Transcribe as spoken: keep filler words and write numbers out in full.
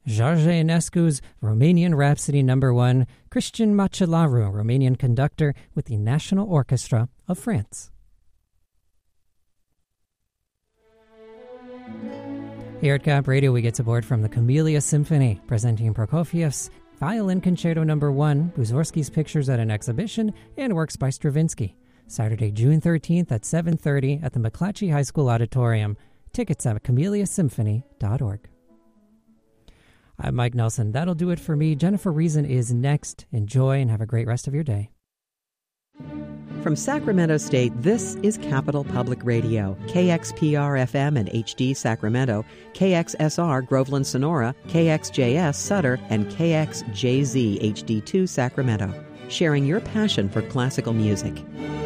George Enescu's Romanian Rhapsody Number One, Christian Machelaru, Romanian conductor with the National Orchestra of France. Here at Cap Radio, we get aboard from the Camellia Symphony, presenting Prokofiev's Violin Concerto Number One, Mussorgsky's Pictures at an Exhibition, and works by Stravinsky. Saturday, June thirteenth at seven thirty at the McClatchy High School Auditorium. Tickets at camellia symphony dot org. I'm Mike Nelson. That'll do it for me. Jennifer Reason is next. Enjoy and have a great rest of your day. From Sacramento State, this is Capital Public Radio, K X P R F M and H D Sacramento, K X S R Groveland Sonora, K X J S Sutter, and K X J Z H D two Sacramento, sharing your passion for classical music.